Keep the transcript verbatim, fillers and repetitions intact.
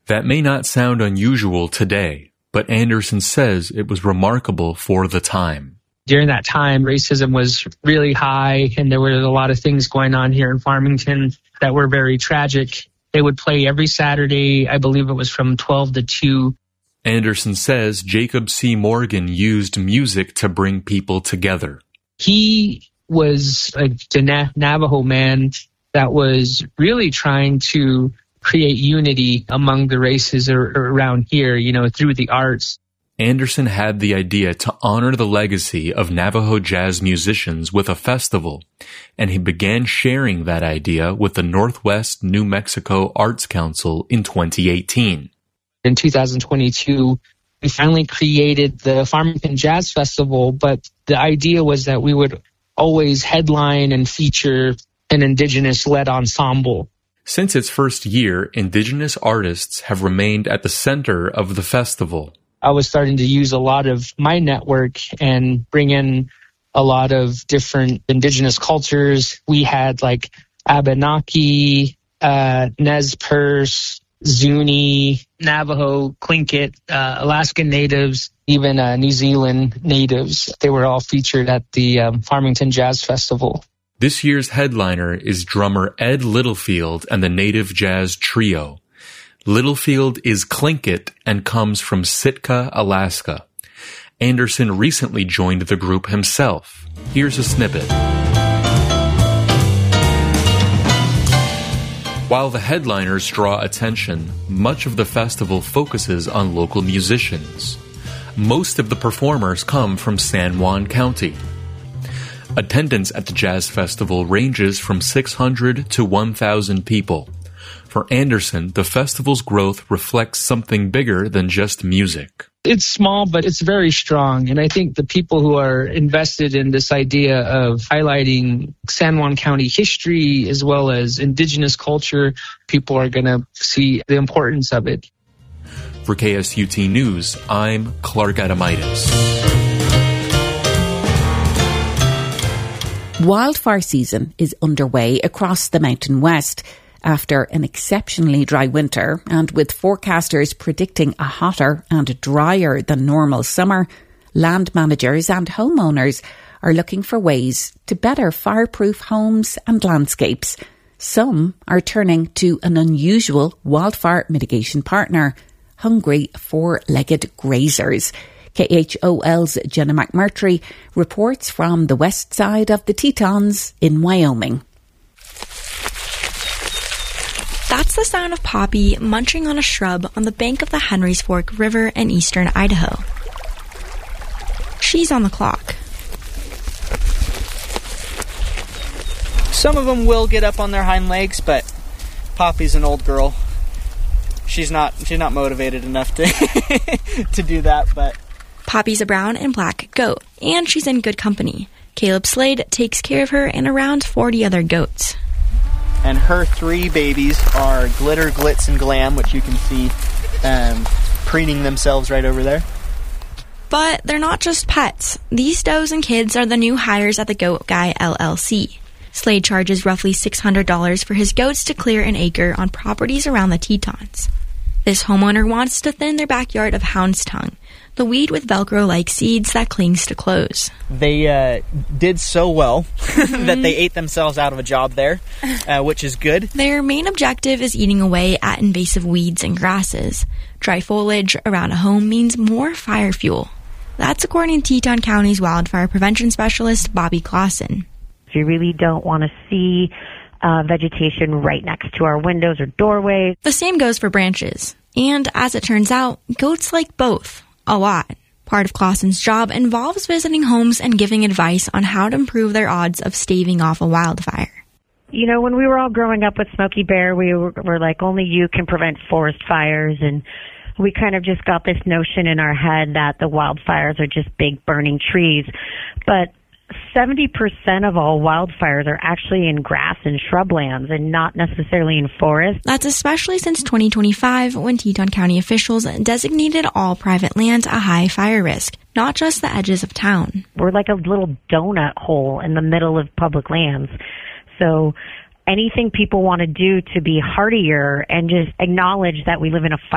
That may not sound unusual today, but Anderson says it was remarkable for the time. During that time, racism was really high, and there were a lot of things going on here in Farmington that were very tragic. They would play every Saturday, I believe it was from twelve to two. Anderson says Jacob C. Morgan used music to bring people together. He was a Navajo man that was really trying to create unity among the races around here, you know, through the arts. Anderson had the idea to honor the legacy of Navajo jazz musicians with a festival, and he began sharing that idea with the Northwest New Mexico Arts Council in twenty eighteen. In two thousand twenty-two, we finally created the Farmington Jazz Festival, but the idea was that we would always headline and feature an Indigenous-led ensemble. Since its first year, Indigenous artists have remained at the center of the festival. I was starting to use a lot of my network and bring in a lot of different Indigenous cultures. We had like Abenaki, uh, Nez Perce, Zuni, Navajo, Tlingit, uh, Alaskan natives, even uh, New Zealand natives. They were all featured at the um, Farmington Jazz Festival. This year's headliner is drummer Ed Littlefield and the Native Jazz Trio. Littlefield is Tlingit and comes from Sitka, Alaska. Anderson recently joined the group himself. Here's a snippet. While the headliners draw attention, much of the festival focuses on local musicians. Most of the performers come from San Juan County. Attendance at the Jazz Festival ranges from six hundred to one thousand people. For Anderson, the festival's growth reflects something bigger than just music. It's small, but it's very strong. And I think the people who are invested in this idea of highlighting San Juan County history as well as Indigenous culture, people are going to see the importance of it. For K S U T News, I'm Clark Adamitis. Wildfire season is underway across the Mountain West. After an exceptionally dry winter, and with forecasters predicting a hotter and drier than normal summer, land managers and homeowners are looking for ways to better fireproof homes and landscapes. Some are turning to an unusual wildfire mitigation partner, hungry four-legged grazers. K H O L's Jenna McMurtry reports from the west side of the Tetons in Wyoming. That's the sound of Poppy munching on a shrub on the bank of the Henry's Fork River in eastern Idaho. She's on the clock. Some of them will get up on their hind legs, but Poppy's an old girl. She's not she's not motivated enough to to do that, but Poppy's a brown and black goat, and she's in good company. Caleb Slade takes care of her and around forty other goats. And her three babies are Glitter, Glitz, and Glam, which you can see um, preening themselves right over there. But they're not just pets. These does and kids are the new hires at the Goat Guy L L C. Slade charges roughly six hundred dollars for his goats to clear an acre on properties around the Tetons. This homeowner wants to thin their backyard of hound's tongue, the weed with Velcro-like seeds that clings to clothes. They uh, did so well that they ate themselves out of a job there, uh, which is good. Their main objective is eating away at invasive weeds and grasses. Dry foliage around a home means more fire fuel. That's according to Teton County's wildfire prevention specialist, Bobby Clausen. We really don't want to see uh, vegetation right next to our windows or doorways. The same goes for branches. And as it turns out, goats like both. A lot. Part of Clausen's job involves visiting homes and giving advice on how to improve their odds of staving off a wildfire. You know, when we were all growing up with Smokey Bear, we were, were like, only you can prevent forest fires, and we kind of just got this notion in our head that the wildfires are just big burning trees. But seventy percent of all wildfires are actually in grass and shrublands and not necessarily in forests. That's especially since twenty twenty-five, when Teton County officials designated all private lands a high fire risk, not just the edges of town. We're like a little donut hole in the middle of public lands. So anything people want to do to be hardier and just acknowledge that we live in a